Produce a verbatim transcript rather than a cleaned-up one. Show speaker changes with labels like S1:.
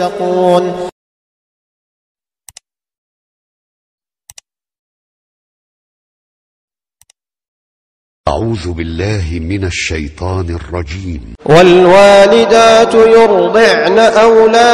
S1: يتقون.
S2: أعوذ بالله من الشيطان الرجيم.
S1: والوالدات يرضعن أولادهن